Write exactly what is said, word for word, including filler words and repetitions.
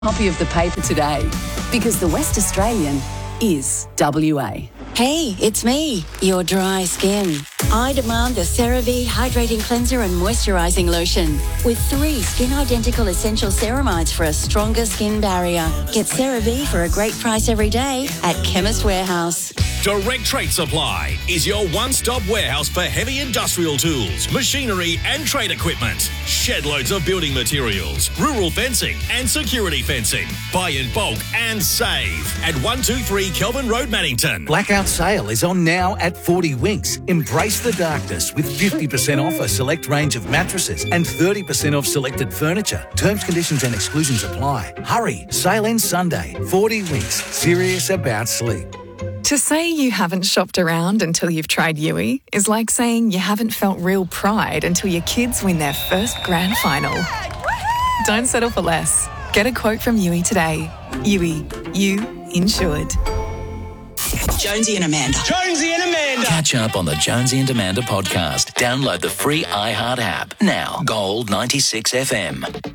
Copy of the paper today, because the West Australian is W A. Hey, it's me, your dry skin. I demand the CeraVe Hydrating Cleanser and Moisturising Lotion with three skin-identical essential ceramides for a stronger skin barrier. Get CeraVe for a great price every day at Chemist Warehouse. Direct Trade Supply is your one-stop warehouse for heavy industrial tools, machinery and trade equipment. Shed loads of building materials, rural fencing and security fencing. Buy in bulk and save at one two three Kelvin Road, Maddington. Blackout sale is on now at forty Winks. Embrace the darkness with fifty percent off a select range of mattresses and thirty percent off selected furniture. Terms, conditions and exclusions apply. Hurry, sale ends Sunday. forty Winks, serious about sleep. To say you haven't shopped around until you've tried Yui is like saying you haven't felt real pride until your kids win their first grand final. Don't settle for less. Get a quote from Yui today. Yui, you insured. Jonesy and Amanda. Jonesy and Amanda. Catch up on the Jonesy and Amanda podcast. Download the free iHeart app. Now, Gold ninety-six F M.